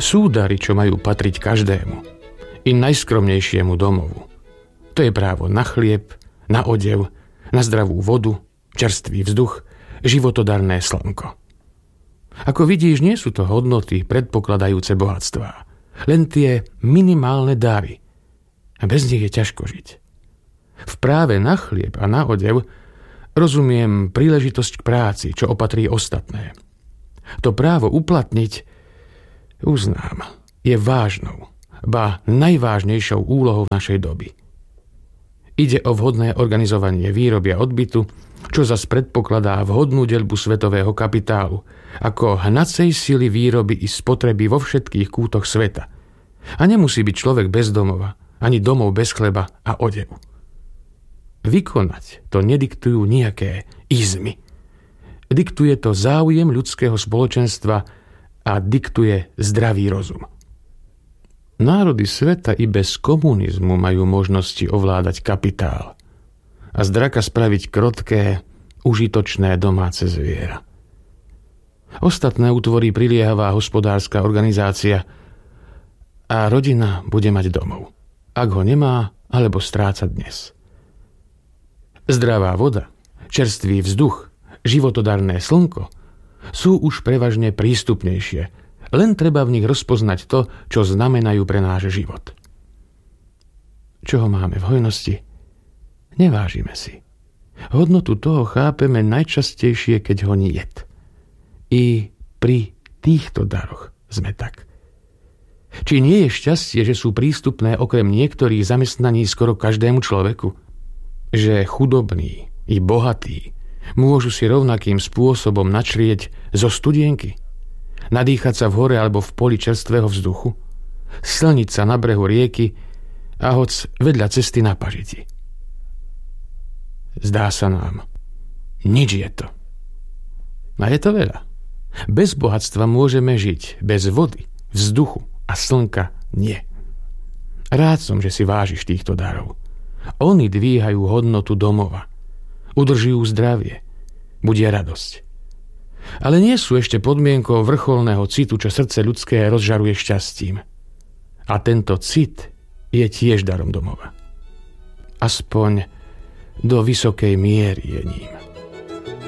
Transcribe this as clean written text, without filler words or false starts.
Sú dary, čo majú patriť každému, i najskromnejšiemu domovu. To je právo na chlieb, na odev, na zdravú vodu, čerstvý vzduch, životodarné slnko. Ako vidíš, nie sú to hodnoty predpokladajúce bohatstvá, len tie minimálne dary. A bez nich je ťažko žiť. V práve na chlieb a na odev rozumiem príležitosť k práci, čo opatrí ostatné. To právo uplatniť, uznám, je vážnou, ba najvážnejšou úlohou našej doby. Ide o vhodné organizovanie výroby a odbytu, čo zas predpokladá vhodnú deľbu svetového kapitálu, ako hnacej sily výroby i spotreby vo všetkých kútoch sveta. A nemusí byť človek bez domova, ani domov bez chleba a odevu. Vykonať to nediktujú nejaké izmy. Diktuje to záujem ľudského spoločenstva a diktuje zdravý rozum. Národy sveta i bez komunizmu majú možnosti ovládať kapitál a z draka spraviť krotké, užitočné domáce zviera. Ostatné utvorí priliehavá hospodárska organizácia a rodina bude mať domov, ak ho nemá alebo stráca dnes. Zdravá voda, čerstvý vzduch, životodarné slnko sú už prevažne prístupnejšie, len treba v nich rozpoznať to, čo znamenajú pre náš život. Čo ho máme v hojnosti, nevážime si. Hodnotu toho chápeme najčastejšie, keď ho niet. I pri týchto daroch sme tak. Či nie je šťastie, že sú prístupné okrem niektorých zamestnaní skoro každému človeku? Že chudobní i bohatí môžu si rovnakým spôsobom načrieť zo studienky, nadýchať sa v hore alebo v poli čerstvého vzduchu, slniť sa na brehu rieky a hoc vedľa cesty na pažiti. Zdá sa nám, nič je to. A je to veľa. Bez bohatstva môžeme žiť, bez vody, vzduchu a slnka nie. Rád som, že si vážiš týchto darov. Oni dvíhajú hodnotu domova, udržujú zdravie, budia radosť. Ale nie sú ešte podmienkou vrcholného citu, čo srdce ľudské rozžaruje šťastím. A tento cit je tiež darom domova. Aspoň do vysokej miery je ním.